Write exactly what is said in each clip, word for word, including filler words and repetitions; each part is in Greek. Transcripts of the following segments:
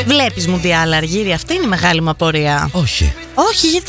Βλέπεις Μουντιάλ, Αργύρι? Αυτή είναι η μεγάλη μου απορία. Όχι. Όχι, γιατί?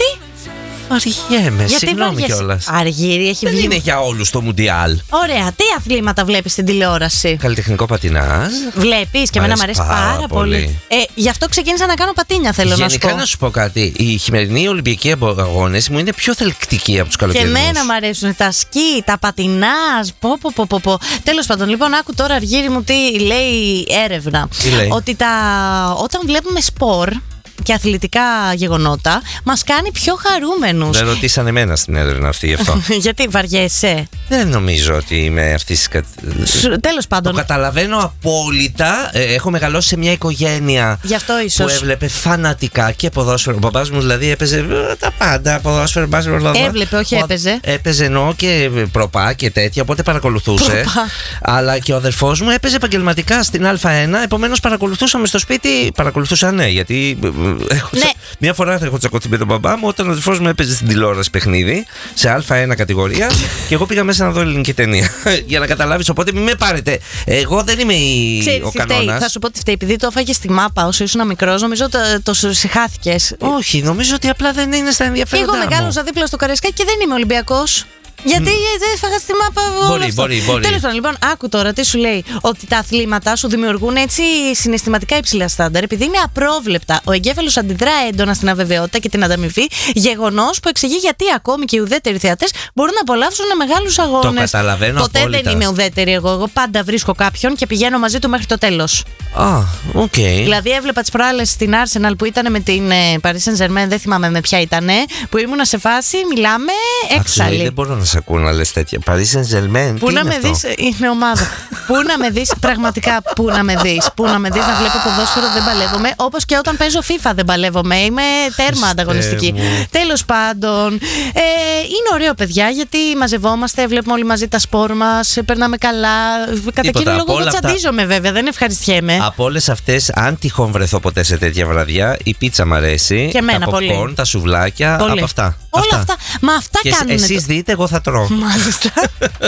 Αργιέμαι, συγγνώμη κιόλας. Αργύρι, έχει βγει. Δεν είναι για όλους το Μουντιάλ. Ωραία, τι αθλήματα βλέπεις στην τηλεόραση? Καλλιτεχνικό πατινάζ. Βλέπεις, και εμένα μου αρέσει πάρα, πάρα πολύ. πολύ. Ε, γι' αυτό ξεκίνησα να κάνω πατίνια, θέλω Γενικά, να σου πω. Γενικά να σου πω κάτι. Οι χειμερινοί Ολυμπιακοί αγώνες μου είναι πιο θελκτικοί από τους καλοκαιρινούς. Και εμένα μου αρέσουν τα σκι, τα πατινάζ. Πω, πω, πω, πω, πω. Τέλος πάντων, λοιπόν, άκου τώρα, Αργύρι μου, τι λέει η έρευνα. Τι λέει? Ότι τα... όταν βλέπουμε σπορ και αθλητικά γεγονότα, μας κάνει πιο χαρούμενους. Δεν ρωτήσαν εμένα στην έρευνα αυτή γι' αυτό. Γιατί βαριέσαι? Δεν νομίζω ότι είμαι αυτής της κατ... Τέλος πάντων. Το καταλαβαίνω απόλυτα. Ε, έχω μεγαλώσει σε μια οικογένεια γι' αυτό ίσως. που έβλεπε φανατικά και ποδόσφαιρο. Ο μπαμπάς μου δηλαδή έπαιζε ε, τα πάντα. Ποδόσφαιρο, μπάσκετ, μπάσκετ. Έβλεπε, όχι έπαιζε. Έπαιζε εννοώ και προπά και τέτοια, οπότε παρακολουθούσε. Προπά. Αλλά και ο αδερφός μου έπαιζε επαγγελματικά στην Α1. Επομένως παρακολουθούσαμε στο σπίτι. Παρακολουθούσα, ναι, γιατί. Έχω ναι. τσα... Μια φορά θα έχω τσακωθεί με τον μπαμπά μου όταν ο αδερφός μου έπαιζε στην τηλεόραση παιχνίδι σε Α1 κατηγορία και εγώ πήγα μέσα να δω ελληνική ταινία. Για να καταλάβεις, οπότε μην με πάρετε. Εγώ δεν είμαι η... Ξέρεις, ο κανόνας. Θα σου πω τι φταίει. Επειδή το έφαγε στη μάπα όσο ήσουν μικρός, νομίζω το, το συχάθηκες. Όχι, νομίζω ότι απλά δεν είναι στα ενδιαφέροντά μου. Εγώ μεγάλωσα δίπλα στο Καραϊσκάκι και δεν είμαι Ολυμπιακός. Γιατί δεν έφαγα στη μάπα. Μπορεί, μπορεί, μπορεί. Τέλος πάντων, λοιπόν, άκου τώρα τι σου λέει. Ότι τα αθλήματα σου δημιουργούν έτσι συναισθηματικά υψηλά στάνταρ, επειδή είναι απρόβλεπτα. Ο εγκέφαλος αντιδρά έντονα στην αβεβαιότητα και την ανταμοιβή. Γεγονός που εξηγεί γιατί ακόμη και οι ουδέτεροι θεατές μπορούν να απολαύσουν μεγάλους αγώνες. Το καταλαβαίνω Ποτέ απόλυτα. δεν είμαι ουδέτερη εγώ. Εγώ πάντα βρίσκω κάποιον και πηγαίνω μαζί του μέχρι το τέλος. Α, οκ. Okay. Δηλαδή, έβλεπα τις προάλλες στην Arsenal που ήταν με την Paris Saint-Germain, δεν θυμάμαι με ποια ήταν, που ήμουνα σε φάση, μιλάμε έξαλλη. Δεν μπορώ να σε ακούω να λες τέτοια. Paris Saint-Germain. Πού να με δεις, είναι ομάδα. Πού να με δεις, πραγματικά πού να με δεις. Πού να με δεις να βλέπω ποδόσφαιρο, δεν παλεύομαι. Όπως και όταν παίζω FIFA δεν παλεύομαι. Είμαι τέρμα ανταγωνιστική. Τέλος πάντων, ε, είναι ωραίο, παιδιά, γιατί μαζευόμαστε, βλέπουμε όλοι μαζί τα σπορ μας, περνάμε καλά. Κατά κύριο λόγο, εγώ τσαντίζομαι αυτά... βέβαια, δεν ευχαριστιέμαι. Από όλες αυτές, αν τυχόν βρεθώ ποτέ σε τέτοια βραδιά, η πίτσα μ' αρέσει. Και εμένα, τα popcorn, πολύ. Τα σουβλάκια, πολύ. Από αυτά. Όλα αυτά. αυτά. Μα αυτά και κάνουν. Εσείς το... δείτε, εγώ θα τρώω. Μάλιστα.